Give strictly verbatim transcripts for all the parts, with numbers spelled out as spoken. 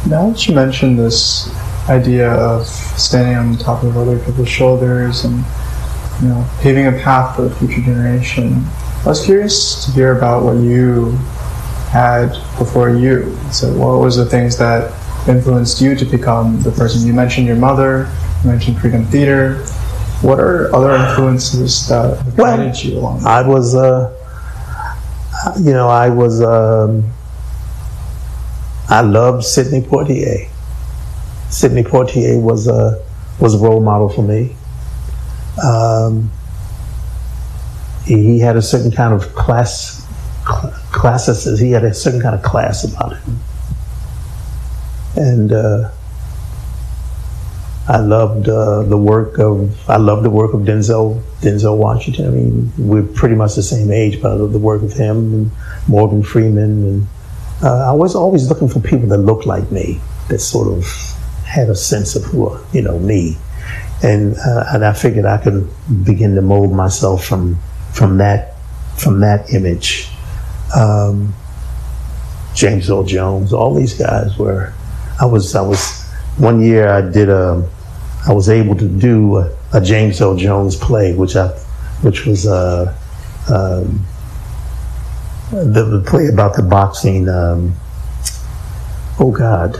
Now that you mentioned this idea of standing on top of other people's shoulders and, you know, paving a path for the future generation, I was curious to hear about what you had before you. So what was the things that influenced you to become the person? You mentioned your mother, you mentioned Freedom Theater. What are other influences that have well, guided you along? I was, uh, you know, I was, um, I loved Sidney Poitier. Sidney Poitier was a, was a role model for me. Um, he, he had a certain kind of class, cl- classicist, he had a certain kind of class about him. And uh, I loved uh, the work of, I loved the work of Denzel, Denzel Washington. I mean, we're pretty much the same age, but I love the work of him and Morgan Freeman. And uh, I was always looking for people that looked like me, that sort of had a sense of who, you know, me. And uh, and I figured I could begin to mold myself from from that from that image. Um, James Earl Jones, all these guys were. I was I was one year I did a I was able to do a, a James Earl Jones play, which I which was uh, um, the, the play about the boxing. Um, oh God.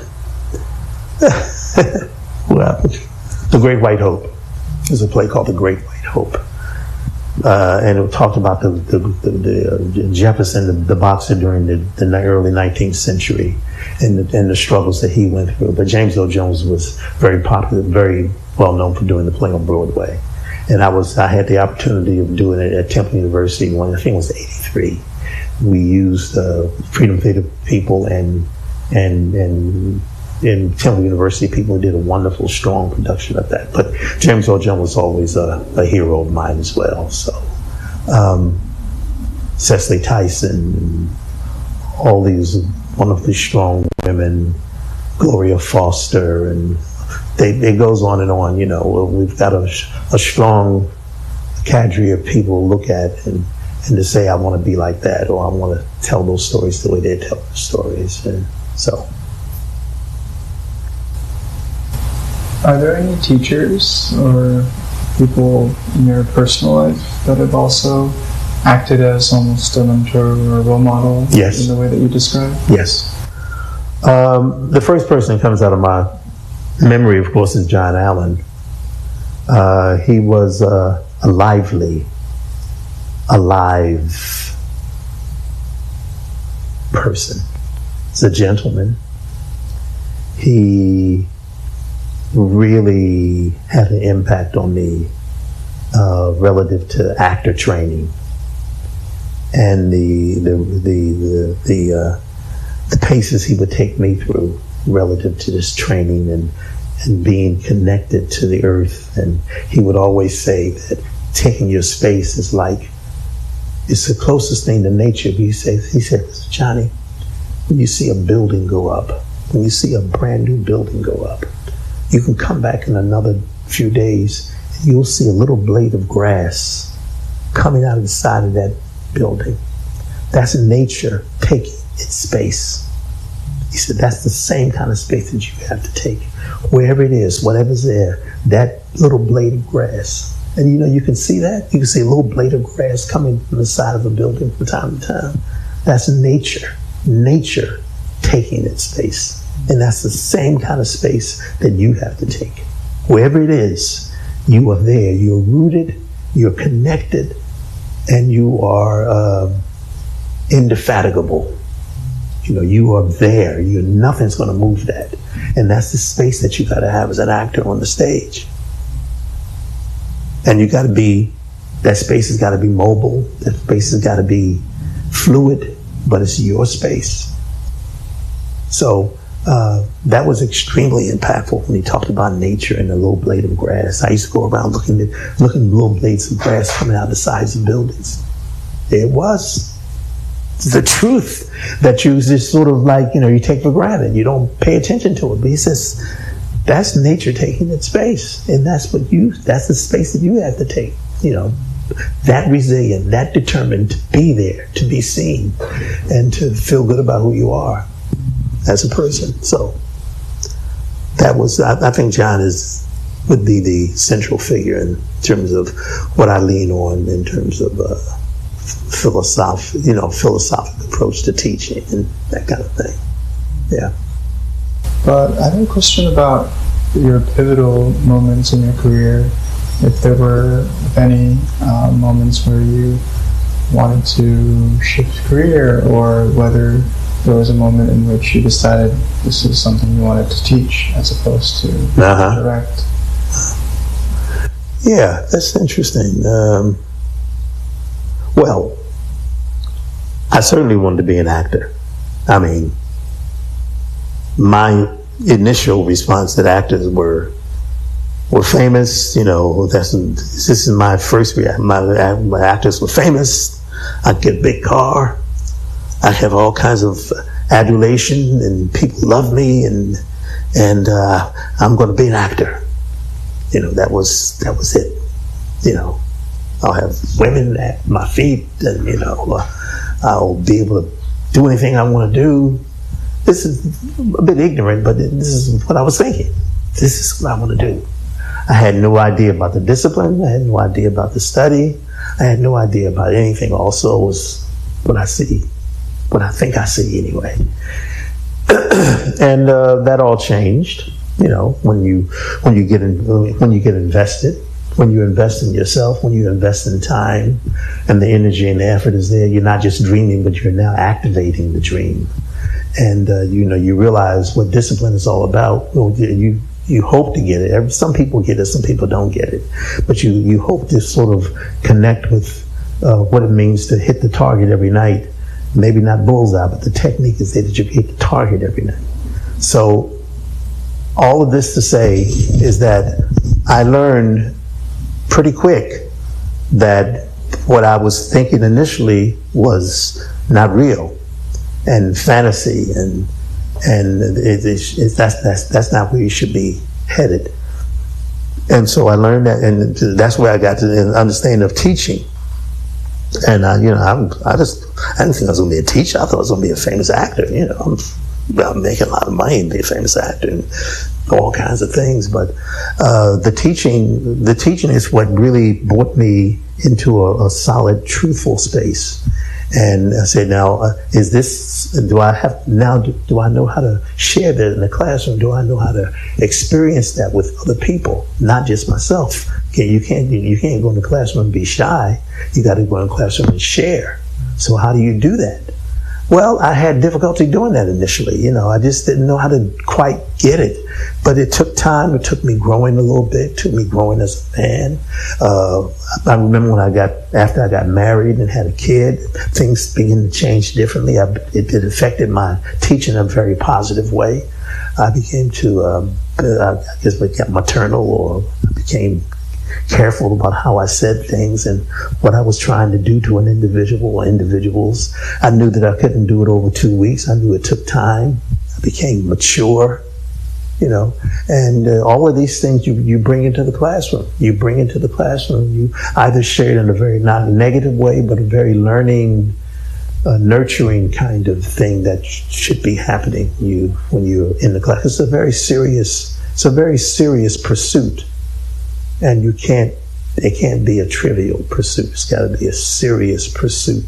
Well, The Great White Hope. There's a play called The Great White Hope. Uh, and it talked about the, the, the, the uh, Jefferson, the, the boxer during the, the early nineteenth century and the, and the struggles that he went through. But James Earl Jones was very popular, very well known for doing the play on Broadway. And I was, I had the opportunity of doing it at Temple University when I think it was eighty-three. We used uh, Freedom Theater people and, and, and, in Temple University, people did a wonderful, strong production of that. But James Earl Jones was always a, a hero of mine as well. So, um, Cecily Tyson, all these wonderfully strong women, Gloria Foster, and they, it goes on and on. You know, we've got a, a strong cadre of people to look at and, and to say, I want to be like that, or I want to tell those stories the way they tell the stories. And so. Are there any teachers or people in your personal life that have also acted as almost a mentor or a role model? Yes. In the way that you described? Yes. Um, the first person that comes out of my memory, of course, is John Allen. Uh, he was uh, a lively, alive person. He's a gentleman. He really had an impact on me uh, relative to actor training and the the the the the, uh, the paces he would take me through relative to this training and and being connected to the earth. And he would always say that taking your space is like, it's the closest thing to nature. He says, he said, Johnny, when you see a building go up, when you see a brand new building go up, you can come back in another few days and you'll see a little blade of grass coming out of the side of that building. That's nature taking its space. He said that's the same kind of space that you have to take. Wherever it is, whatever's there, that little blade of grass. And you know, you can see that. You can see a little blade of grass coming from the side of a building from time to time. That's nature. Nature taking its space. And that's the same kind of space that you have to take. Wherever it is, you are there. You're rooted, you're connected, and you are uh, indefatigable. You know, you are there. You're, nothing's going to move that. And that's the space that you got to have as an actor on the stage. And you got to be, that space has got to be mobile. That space has got to be fluid, but it's your space. So uh, that was extremely impactful when he talked about nature and the little blade of grass. I used to go around looking at looking at little blades of grass coming out of the sides of buildings. There it was. The truth that you just sort of like, you know, you take for granted. You don't pay attention to it. But he says, that's nature taking its space. And that's what you, that's the space that you have to take. You know, that resilient, that determined to be there, to be seen, and to feel good about who you are as a person. So that was, I, I think John is would be the central figure in terms of what I lean on in terms of uh, philosoph, you know, philosophical approach to teaching and that kind of thing. Yeah. But I have a question about your pivotal moments in your career. If there were any uh, moments where you wanted to shift career, or whether there was a moment in which you decided this is something you wanted to teach as opposed to uh-huh. direct. Yeah, that's interesting. Um, well, I certainly wanted to be an actor. I mean, my initial response that actors were were famous. You know, that's this is my first reaction. My, my actors were famous. I'd get a big car. I have all kinds of adulation, and people love me, and and uh, I'm going to be an actor. You know, that was that was it. You know, I'll have women at my feet, and you know, uh, I'll be able to do anything I want to do. This is a bit ignorant, but this is what I was thinking. This is what I want to do. I had no idea about the discipline. I had no idea about the study. I had no idea about anything. Also, was what I see, what I think I see anyway. And uh, that all changed. You know, when you when you get in, when you get invested, when you invest in yourself, when you invest in time, and the energy and the effort is there, you're not just dreaming, but you're now activating the dream. And uh, you know, you realize what discipline is all about. Well, you you hope to get it. Some people get it, some people don't get it, but you you hope to sort of connect with uh, what it means to hit the target every night. Maybe not bullseye, but the technique is there that you hit the target every night. So all of this to say is that I learned pretty quick that what I was thinking initially was not real and fantasy, and and it, it, it, that's that's that's not where you should be headed. And so I learned that, and that's where I got to the understanding of teaching. And I, you know, I'm, I just I didn't think I was going to be a teacher. I thought I was going to be a famous actor. You know, I'm, I'm making a lot of money and be a famous actor and all kinds of things. But uh, the teaching, the teaching is what really brought me into a, a solid, truthful space. And I said, now, uh, is this, do I have, now, do, do I know how to share that in the classroom? Do I know how to experience that with other people, not just myself? Okay, you can't, you can't go in the classroom and be shy. You got to go in the classroom and share. So how do you do that? Well, I had difficulty doing that initially. You know, I just didn't know how to quite get it. But it took time. It took me growing a little bit. It took me growing as a man. Uh, I remember when I got, after I got married and had a kid, things began to change differently. I, it, it affected my teaching in a very positive way. I became to, um, I guess, became maternal, or became careful about how I said things and what I was trying to do to an individual or individuals. I knew that I couldn't do it over two weeks. I knew it took time. I became mature, you know, and uh, all of these things you, you bring into the classroom. You bring into the classroom. You either share it in a very not negative way, but a very learning, uh, nurturing kind of thing that sh- should be happening you when you're in the class. It's a very serious, it's a very serious pursuit. And you can't, it can't be a trivial pursuit. It's got to be a serious pursuit.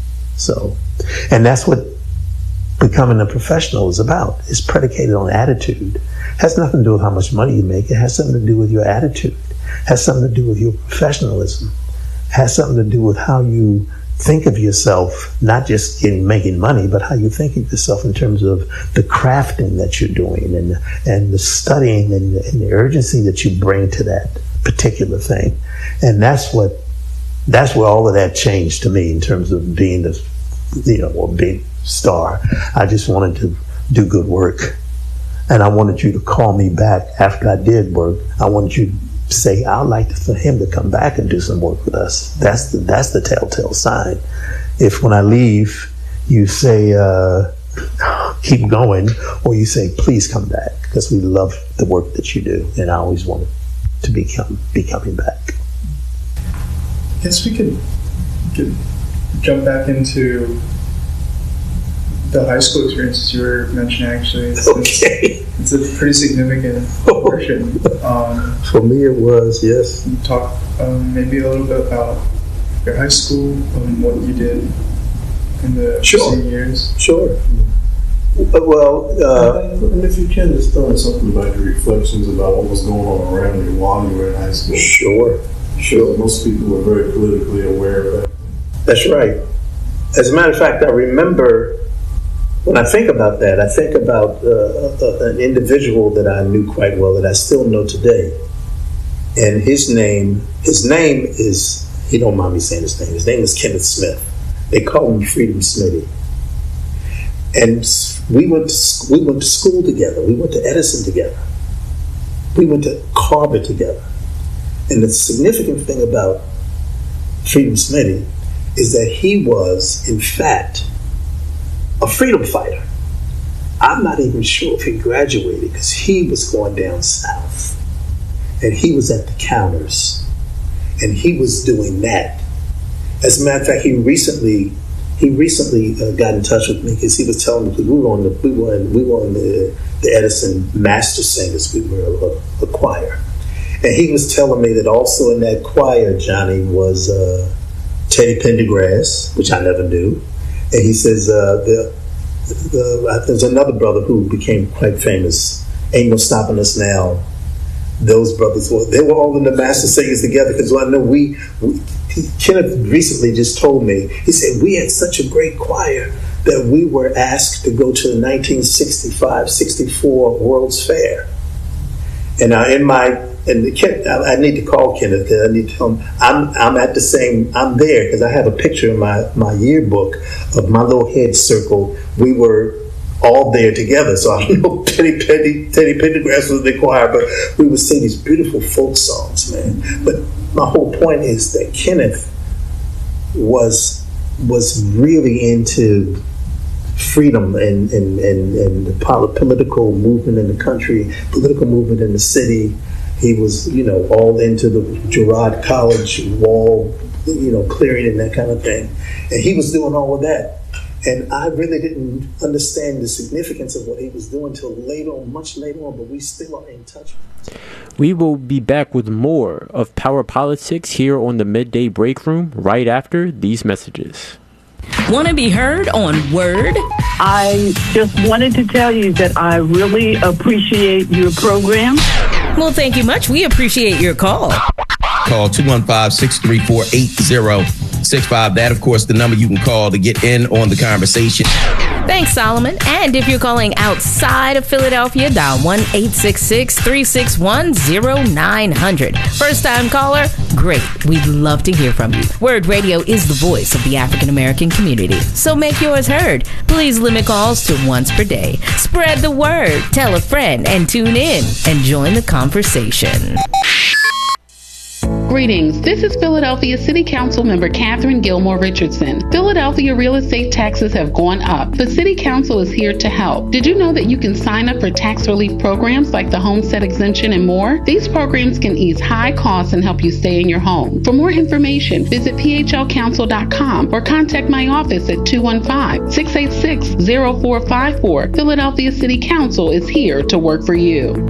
So, and that's what becoming a professional is about. It's predicated on attitude. It has nothing to do with how much money you make. It has something to do with your attitude. It has something to do with your professionalism. It has something to do with how you think of yourself, not just getting making money, but how you think of yourself in terms of the crafting that you're doing, and and the studying and, and the urgency that you bring to that particular thing. And that's what that's where all of that changed to me in terms of being the, you know, a big star. I just wanted to do good work, and I wanted you to call me back after I did work. I wanted you to say, I'd like for him to come back and do some work with us. That's the that's the telltale sign. If when I leave you say uh keep going, or you say please come back, because we love the work that you do, and I always wanted to become be coming back. I guess we could, could jump back into the high school experiences you were mentioning, actually. It's, Okay. it's, it's a pretty significant portion. Um, For me, it was, yes. you talk um, maybe a little bit about your high school and what you did in the Sure. senior years. Sure. Well, uh, and if you can, just throw in something about your reflections about what was going on around you while you were in high school. sure, sure. Most people were very politically aware of that. That's right. As a matter of fact, I remember when I think about that, I think about uh, uh, an individual that I knew quite well that I still know today. And his name, his name is, he don't mind me saying his name, his name is Kenneth Smith. They call him Freedom Smitty. And we went to, we went to school together. We went to Edison together. We went to Carver together. And the significant thing about Freedom Smitty is that he was, in fact, a freedom fighter. I'm not even sure if he graduated because he was going down south. And he was at the counters. And he was doing that. As a matter of fact, he recently he recently uh, got in touch with me because he was telling me, we were on the we were in, we were on the, the Edison Master Singers, we were a, a choir. And he was telling me that also in that choir, Johnny, was uh, Teddy Pendergrass, which I never knew. And he says, uh, the, the, uh, there's another brother who became quite famous, Ain't No Stopping Us Now. Those brothers, were, they were all in the Master Singers together because I know we, we, Kenneth recently just told me, he said, we had such a great choir that we were asked to go to the nineteen sixty-five sixty-four World's Fair. And uh, in my, and the Ken, I, I need to call Kenneth because I need to tell him I'm I'm at the same, I'm there because I have a picture in my, my yearbook of my little head circle. We were all there together. So I know Teddy Teddy Teddy Pendergrass was in the choir, but we would sing these beautiful folk songs, man. But my whole point is that Kenneth was was really into freedom and, and, and, and the political movement in the country, political movement in the city. He was, you know, all into the Girard College wall, you know, clearing and that kind of thing. And he was doing all of that. And I really didn't understand the significance of what he was doing until later on, much later on, but we still are in touch. We will be back with more of Power Politics here on the Midday Break Room right after these messages. Want to be heard on Word? I just wanted to tell you that I really appreciate your program. Well, thank you much. We appreciate your call. Call two one five, six three four, eight zero six five. That, of course, the number you can call to get in on the conversation. Thanks, Solomon. And if you're calling outside of Philadelphia, dial one eight six six, three six one, zero nine zero zero. First-time caller? Great. We'd love to hear from you. Word Radio is the voice of the African American community. So make yours heard. Please limit calls to once per day. Spread the word. Tell a friend and tune in and join the conversation. Greetings. This is Philadelphia City Council member Catherine Gilmore Richardson. Philadelphia real estate taxes have gone up, but City Council is here to help. Did you know that you can sign up for tax relief programs like the homestead exemption and more? These programs can ease high costs and help you stay in your home. For more information, visit p h l council dot com or contact my office at two one five, six eight six, zero four five four. Philadelphia City Council is here to work for you.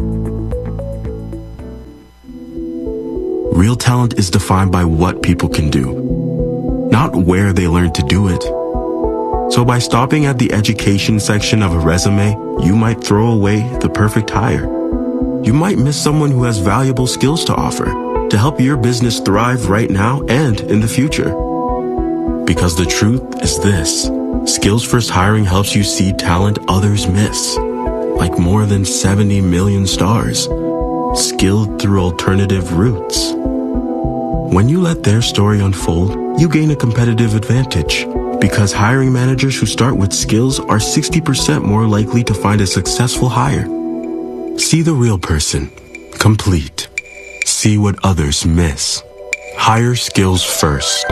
Real talent is defined by what people can do, not where they learn to do it. So by stopping at the education section of a resume, you might throw away the perfect hire. You might miss someone who has valuable skills to offer to help your business thrive right now and in the future. Because the truth is this: Skills First Hiring helps you see talent others miss, like more than seventy million stars, skilled through alternative routes. When you let their story unfold, you gain a competitive advantage, because hiring managers who start with skills are sixty percent more likely to find a successful hire. See the real person, complete. See what others miss. Hire skills first.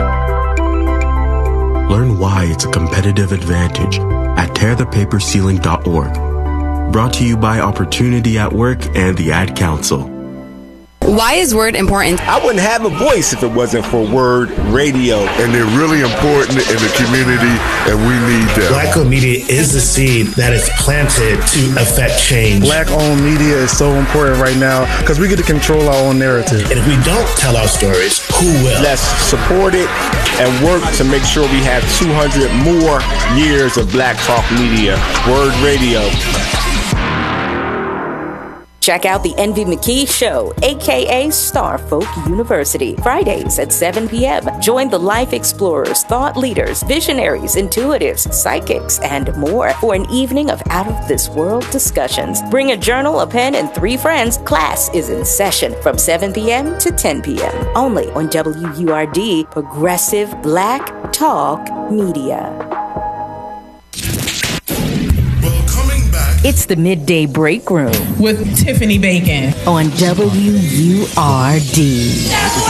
Learn why it's a competitive advantage at tear the paper ceiling dot org. Brought to you by Opportunity at Work and the Ad Council. Why is Word important? I wouldn't have a voice if it wasn't for Word Radio. And they're really important in the community, and we need them. Black-owned media is the seed that is planted to affect change. Black-owned media is so important right now because we get to control our own narrative. And if we don't tell our stories, who will? Let's support it and work to make sure we have two hundred more years of Black Talk Media. Word Radio. Check out the Envy McKee Show, a k a. Star Folk University, Fridays at seven p.m. Join the life explorers, thought leaders, visionaries, intuitives, psychics, and more for an evening of out-of-this-world discussions. Bring a journal, a pen, and three friends. Class is in session from seven p.m. to ten p.m. Only on W U R D, Progressive Black Talk Media. It's the Midday Break Room with Tiffany Bacon on W U R D.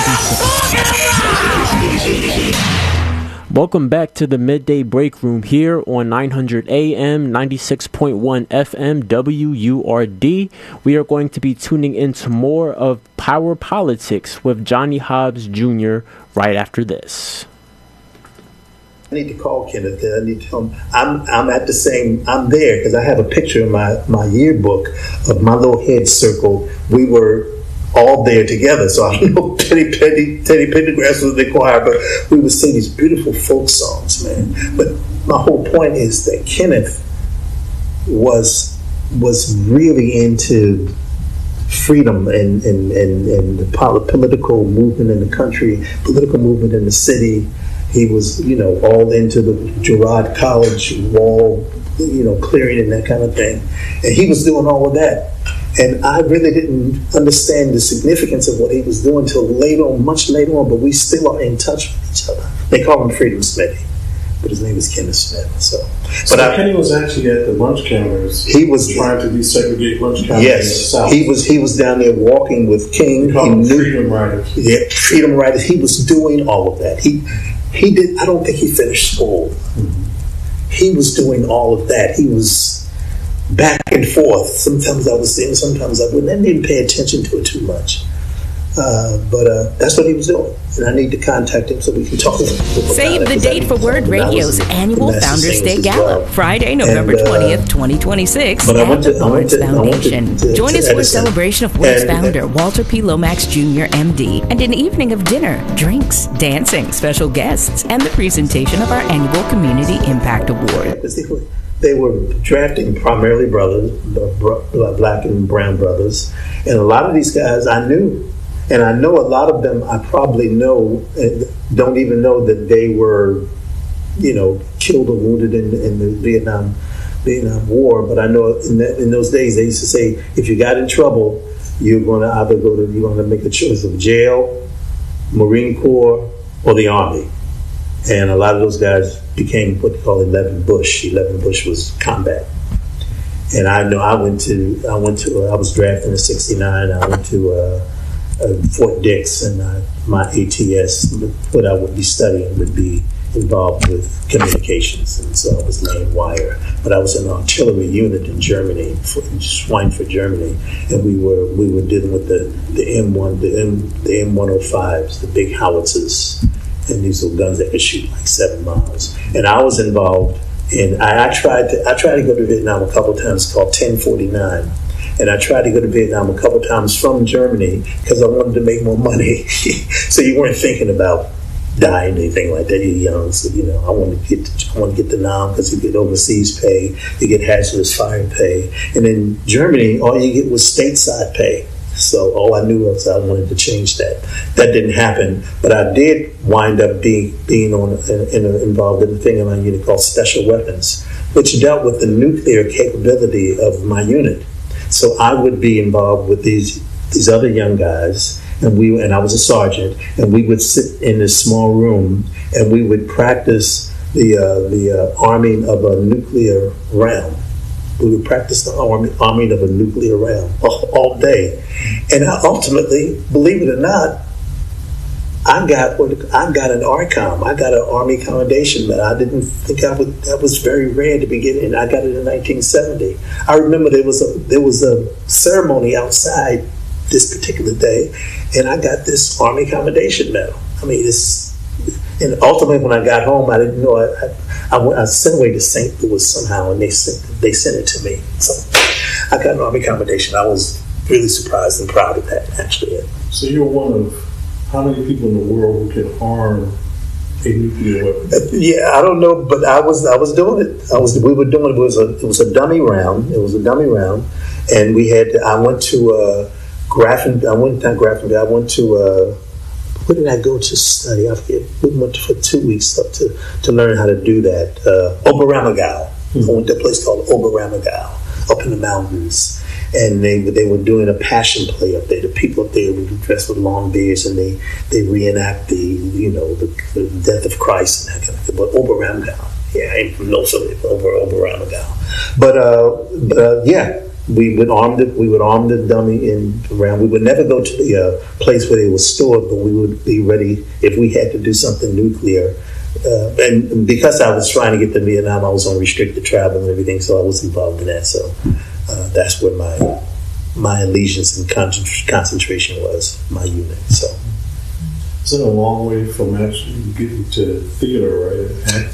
Welcome back to the Midday Break Room here on nine hundred A M, ninety-six point one F M, W U R D. We are going to be tuning into more of Power Politics with Johnny Hobbs Junior right after this. I need to call Kenneth because I need to tell him I'm I'm at the same I'm there because I have a picture in my, my yearbook of my little head circle. We were all there together, so I don't know Teddy Teddy Teddy Pendergrass was in the choir, but we would sing these beautiful folk songs, man. But my whole point is that Kenneth was was really into freedom and and, and, and the political movement in the country, political movement in the city. He was, you know, all into the Girard College wall, you know, clearing and that kind of thing. And he was doing all of that. And I really didn't understand the significance of what he was doing until later on, much later on, but we still are in touch with each other. They call him Freedom Smithy, but his name is Kenneth Smith. So, so but Kenny I, was actually at the lunch counters. He was trying to desegregate lunch counters. Yes, in the South. he was. He was down there walking with King. He knew, Freedom Riders. Yeah, Freedom Riders. He was doing all of that. He he did. I don't think he finished school. Mm-hmm. He was doing all of that. He was back and forth. Sometimes I was seeing, sometimes I wouldn't. I didn't pay attention to it too much. Uh, but uh, that's what he was doing. And I need to contact him so we can talk about it. Save the date for Word Radio's annual Founders Day Gala, well. Friday, November twentieth, twenty twenty-six, at the Lawrence Foundation. To, to, Join to us for a celebration of Word's and, founder, Walter P. Lomax Junior M D, and an evening of dinner, drinks, dancing, special guests, and the presentation of our annual Community Impact Award. They were drafting primarily brothers, black and brown brothers, and a lot of these guys I knew. And I know a lot of them I probably know, don't even know that they were, you know, killed or wounded in, in the Vietnam Vietnam War. But I know in, that, in those days they used to say, if you got in trouble, you're going to either go to, you're going to make a choice of jail, Marine Corps, or the Army. And a lot of those guys became what they call eleven Bush. eleven Bush was combat. And I know I went to, I went to, I was drafted in sixty-nine. I went to, uh, Uh, Fort Dix, and uh, my A T S, what I would be studying would be involved with communications, and so I was laying wire. But I was in an artillery unit in Germany, for, in Schweinfurt, Germany, and we were we were dealing with the the M one, the M the M one oh fives, the big howitzers, and these were guns that could shoot like seven miles. And I was involved, and I, I tried to I tried to go to Vietnam a couple of times. It's called ten forty-nine. And I tried to go to Vietnam a couple of times from Germany because I wanted to make more money. So you weren't thinking about dying or anything like that. You're young, so you know I want to get to, I want to get the Nam because you get overseas pay, you get hazardous fire pay, and in Germany all you get was stateside pay. So all I knew was I wanted to change that. That didn't happen, but I did wind up being being on in, in a, involved in a thing in my unit called Special Weapons, which dealt with the nuclear capability of my unit. So I would be involved with these these other young guys, and we and I was a sergeant, and we would sit in this small room, and we would practice the uh, the uh, arming of a nuclear round. We would practice the arm, arming of a nuclear round all, all day, and I ultimately, believe it or not, I got what I got an A R C O M. I got an Army Commendation Medal. I didn't think I would. That was very rare to be getting. I got it in nineteen seventy. I remember there was a there was a ceremony outside this particular day, and I got this Army Commendation Medal. I mean, it's, and ultimately when I got home, I didn't know, I, I, I, went, I sent away to Saint Louis somehow, and they sent, they sent it to me. So I got an Army Commendation. I was really surprised and proud of that, actually. So you're one of how many people in the world who can arm a nuclear weapon? Uh, yeah, I don't know, but I was I was doing it. I was we were doing it. It was a it was a dummy round. It was a dummy round, and we had. I went to uh, Grafton. I went down Grafton. I went to. Uh, where did I go to study? I forget. We went for two weeks up to to learn how to do that. Uh, Oberammergau. Mm-hmm. I went to a place called Oberammergau up in the mountains. And they they were doing a passion play up there. The people up there were dressed with long beards, and they, they reenact the you know the, the death of Christ and that kind of thing. But Oberammergau, yeah, I ain't from no Philly, over Oberammergau. But uh, but uh, yeah, we would arm the we would arm the dummy in around. We would never go to the uh, place where they were stored, but we would be ready if we had to do something nuclear. Uh, and because I was trying to get to Vietnam, I was on restricted travel and everything, so I was involved in that. So. Uh, that's where my my allegiance and concentra- concentration was, my unit. So it's a long way from actually getting to theater, right?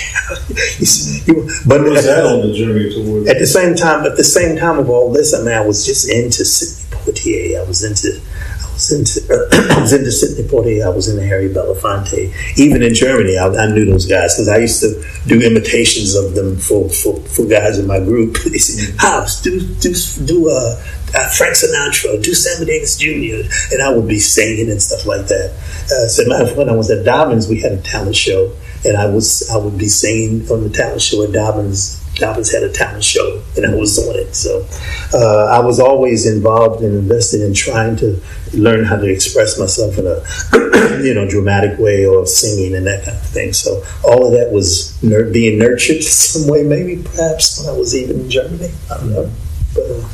Yeah. But what was that on the journey towards? At the same time, at the same time of all this, I mean, I was just into Sidney Poitier. I was into. I was into, uh, I was into Sidney Poitier. I was into Harry Belafonte. Even in Germany, I, I knew those guys because I used to do imitations of them for, for, for guys in my group. They said, Hobbs, do do do uh, uh, Frank Sinatra, do Sammy Davis Junior And I would be singing and stuff like that. Uh, so matter of fact, when I was at Dobbins, we had a talent show, and I was I would be singing on the talent show at Dobbins. Dobbins had a talent show, and I was on it. So uh, I was always involved and invested in trying to learn how to express myself in a you know dramatic way, or singing and that kind of thing. So all of that was nur- being nurtured some way, maybe perhaps when I was even in Germany. I don't know. But, uh,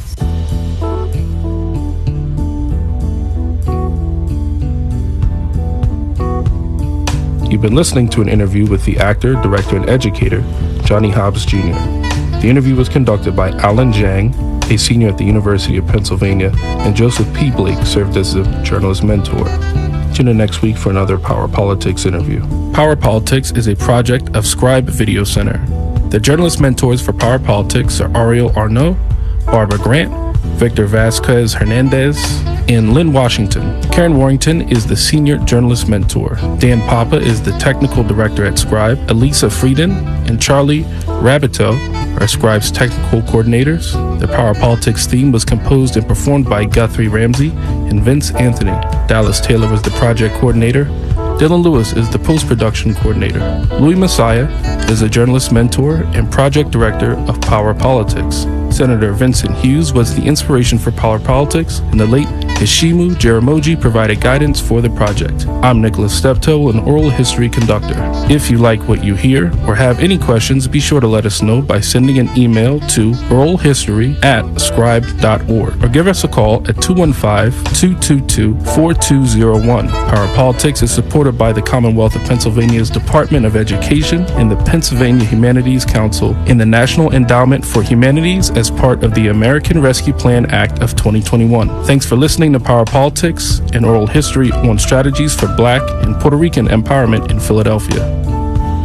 You've been listening to an interview with the actor, director, and educator, Johnny Hobbs Junior The interview was conducted by Alan Zhang, a senior at the University of Pennsylvania, and Joseph P. Blake served as a journalist mentor. Tune in next week for another Power Politics interview. Power Politics is a project of Scribe Video Center. The journalist mentors for Power Politics are Ariel Arnaud, Barbara Grant, Victor Vasquez Hernandez, and Lynn Washington. Karen Warrington is the senior journalist mentor. Dan Papa is the technical director at Scribe. Elisa Frieden and Charlie Rabito are Scribe's technical coordinators. The Power Politics theme was composed and performed by Guthrie Ramsey and Vince Anthony. Dallas Taylor was the project coordinator. Dylan Lewis is the post-production coordinator. Louis Messiah is a journalist mentor and project director of Power Politics. Senator Vincent Hughes was the inspiration for Power Politics, and the late Hishimu Jaramogi provided guidance for the project. I'm Nicholas Steptoe, an oral history conductor. If you like what you hear or have any questions, be sure to let us know by sending an email to oralhistory at scribe dot org or give us a call at two one five, two two two, four two zero one. Power Politics is supported by the Commonwealth of Pennsylvania's Department of Education and the Pennsylvania Humanities Council and the National Endowment for Humanities as part of the American Rescue Plan Act of twenty twenty-one. Thanks for listening to Power Politics, and oral history on strategies for Black and Puerto Rican empowerment in Philadelphia.